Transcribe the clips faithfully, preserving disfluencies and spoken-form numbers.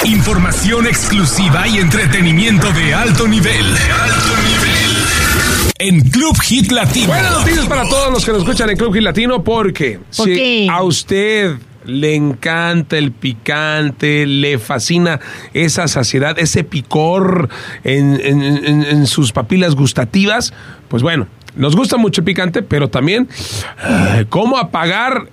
Información exclusiva y entretenimiento de alto nivel. De alto nivel. En Club Hit Latino. Buenas noticias para todos los que nos escuchan en Club Hit Latino, porque ¿Por si qué? a usted le encanta el picante, le fascina esa saciedad, ese picor en, en, en, en sus papilas gustativas, pues bueno, nos gusta mucho el picante, pero también uh, cómo apagar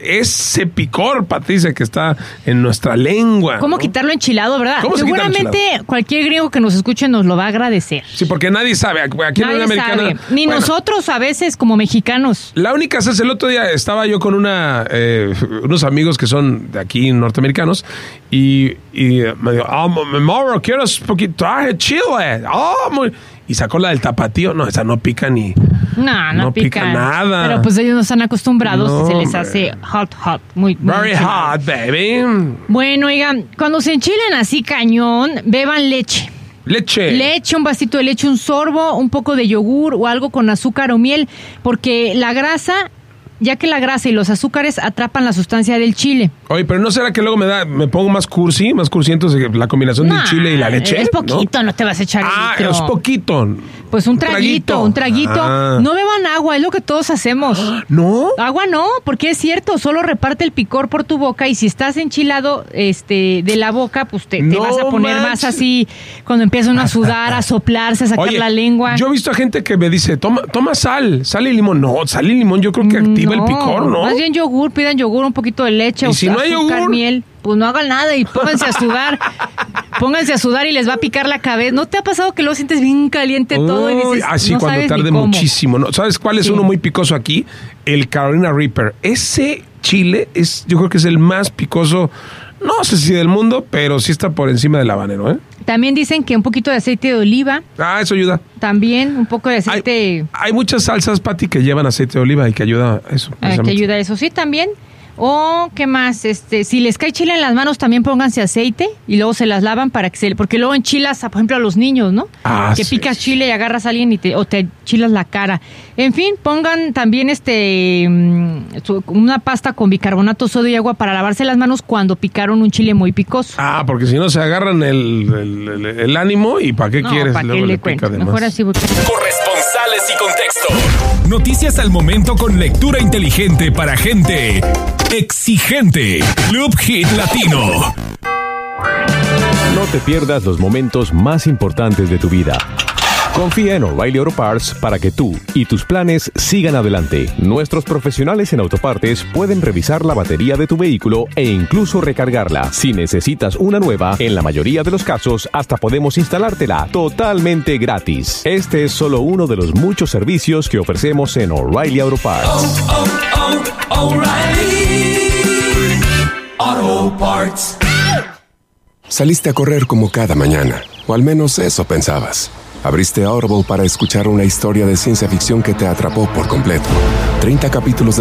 ese picor, Patricia, que está en nuestra lengua. ¿Cómo ¿no? quitarlo enchilado, verdad? ¿Cómo se quita el Seguramente enchilado? cualquier griego que nos escuche nos lo va a agradecer. Sí, porque nadie sabe. Aquí en Nadie la americana. sabe. Ni Bueno, nosotros a veces como mexicanos. La única es el otro día estaba yo con una eh, unos amigos que son de aquí norteamericanos y, y me dijo, oh, mi morro, quiero un poquito de chile. Oh, muy... Y sacó la del tapatío. No, esa no pica ni... No, no, No pica pican. nada. Pero pues ellos no están acostumbrados No, y se les hombre. hace hot, hot. Muy, muy Very enchilado. hot, baby. Bueno, oigan, cuando se enchilen así cañón, beban leche. Leche. Leche, un vasito de leche, un sorbo, un poco de yogur o algo con azúcar o miel, porque la grasa, ya que la grasa y los azúcares atrapan la sustancia del chile. Oye, pero ¿no será que luego me da me pongo más cursi, más cursi, entonces la combinación del Nah, chile y la leche? Es poquito, no, ¿no? te vas a echar el Ah, litro. es poquito. Pues un traguito, un traguito. Ah. No beban agua, es lo que todos hacemos. ¿No? Agua no, porque es cierto, solo reparte el picor por tu boca y si estás enchilado este, de la boca, pues te, te No vas a poner manches. más así, cuando empieza uno a sudar, a soplarse, a sacar Oye, la lengua. yo he visto a gente que me dice, toma, toma sal, sal y limón. No, sal y limón yo creo que activa el picor, ¿no? Más bien yogur, pidan yogur, un poquito de leche, ¿Y o si no hay azúcar, yogur? miel. Pues no hagan nada y pónganse a sudar. Pónganse a sudar y les va a picar la cabeza. ¿No te ha pasado que lo sientes bien caliente todo y Uy, dices, así no cuando sabes tarde ni cómo? muchísimo, ¿no? ¿Sabes cuál es Sí. uno muy picoso aquí? El Carolina Reaper. Ese chile es, yo creo que es el más picoso, no sé si del mundo, pero sí está por encima del habanero, ¿eh? También dicen que un poquito de aceite de oliva, Ah, eso ayuda. también un poco de aceite... Hay, hay muchas salsas, Pati, que llevan aceite de oliva y que ayuda a eso. Ah, que precisamente. ayuda a eso, sí, también. O, ¿qué más? Este, si les cae chile en las manos, también pónganse aceite y luego se las lavan para que se... Porque luego enchilas, por ejemplo, a los niños, ¿no? Ah, que sí, picas sí. chile y agarras a alguien y te, o te chilas la cara. En fin, pongan también este mm, su- una pasta con bicarbonato, sodio y agua para lavarse las manos cuando picaron un chile muy picoso. Ah, porque si no se agarran el, el, el- el ánimo y ¿para qué No, quieres? ¿para qué Luego le pica cuento? de Mejor más. así. Porque... Corresponsales y contexto. Noticias al momento con lectura inteligente para gente exigente. Club Hit Latino. No te pierdas los momentos más importantes de tu vida. Confía en O'Reilly Auto Parts para que tú y tus planes sigan adelante. Nuestros profesionales en autopartes pueden revisar la batería de tu vehículo e incluso recargarla. Si necesitas una nueva, en la mayoría de los casos hasta podemos instalártela totalmente gratis. Este es solo uno de los muchos servicios que ofrecemos en O'Reilly Auto Parts. Oh, oh, O'Reilly Auto Parts. Saliste a correr como cada mañana, o al menos eso pensabas. Abriste Audible para escuchar una historia de ciencia ficción que te atrapó por completo. treinta capítulos de